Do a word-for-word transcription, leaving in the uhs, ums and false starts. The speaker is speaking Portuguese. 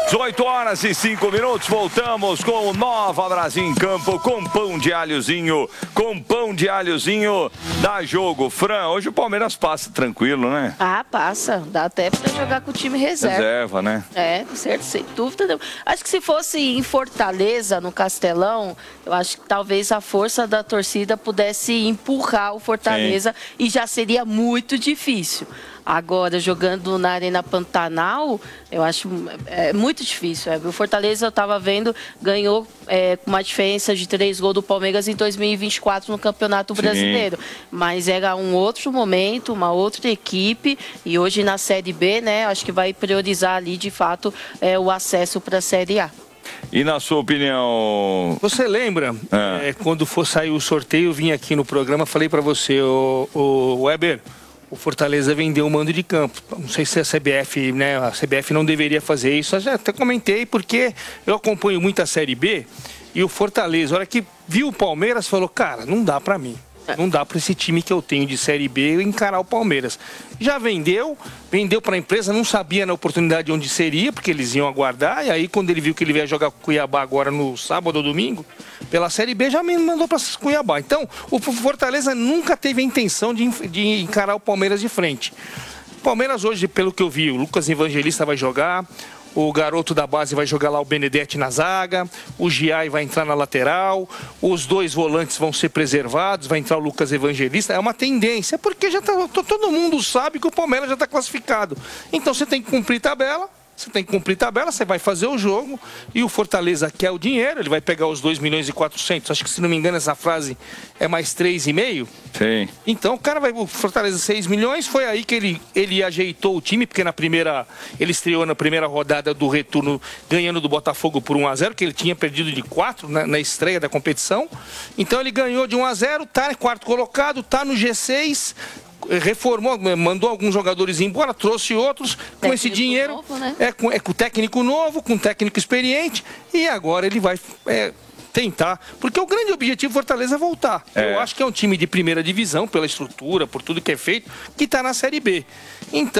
dezoito horas e cinco minutos, voltamos com o Nova Brasil em campo, com pão de alhozinho, com pão de alhozinho, dá jogo. Fran, hoje o Palmeiras passa tranquilo, né? Ah, passa, dá até pra jogar com o time reserva. Reserva, né? É, certo, sem dúvida não. Acho que se fosse em Fortaleza, no Castelão, eu acho que talvez a força da torcida pudesse empurrar o Fortaleza. Sim. E já seria muito difícil. Agora, jogando na Arena Pantanal, eu acho é, muito difícil. É. O Fortaleza, eu estava vendo, ganhou é, com uma diferença de três gols do Palmeiras em dois mil e vinte e quatro no Campeonato Sim. Brasileiro. Mas era um outro momento, uma outra equipe. E hoje na Série B, né, acho que vai priorizar ali, de fato, é, o acesso para a Série A. E na sua opinião... Você lembra, ah. é, quando for sair o sorteio, eu vim aqui no programa, falei para você, o, o Weber... O Fortaleza vendeu o mando de campo. Não sei se a C B F, né? A C B F não deveria fazer isso. Eu já até comentei, porque eu acompanho muito a Série B e o Fortaleza, a hora que viu o Palmeiras, falou, cara, não dá pra mim. Não dá para esse time que eu tenho de Série B encarar o Palmeiras. Já vendeu, vendeu para a empresa, não sabia na oportunidade onde seria, porque eles iam aguardar. E aí, quando ele viu que ele ia jogar com o Cuiabá agora no sábado ou domingo, pela Série B, já me mandou para Cuiabá. Então, o Fortaleza nunca teve a intenção de, de encarar o Palmeiras de frente. O Palmeiras hoje, pelo que eu vi, o Lucas Evangelista vai jogar. O garoto da base vai jogar lá o Benedetti na zaga, o Giai vai entrar na lateral, os dois volantes vão ser preservados, vai entrar o Lucas Evangelista. É uma tendência, porque já tá, todo mundo sabe que o Palmeiras já está classificado. Então você tem que cumprir tabela. Você tem que cumprir tabela, você vai fazer o jogo e o Fortaleza quer o dinheiro, ele vai pegar os dois milhões e quatrocentos. Acho que, se não me engano, essa frase é mais três e meio. Sim. Então o cara vai, o Fortaleza seis milhões, foi aí que ele, ele ajeitou o time, porque na primeira, ele estreou na primeira rodada do retorno ganhando do Botafogo por um a zero, que ele tinha perdido de quatro na, na estreia da competição. Então ele ganhou de um a zero, tá quarto colocado, tá no G seis, reformou, mandou alguns jogadores embora, trouxe outros com técnico esse dinheiro, novo, né? é, com, é com técnico novo, com técnico experiente, e agora ele vai é, tentar, porque o grande objetivo do Fortaleza é voltar. É. Eu acho que é um time de primeira divisão, pela estrutura, por tudo que é feito, que está na Série B. Então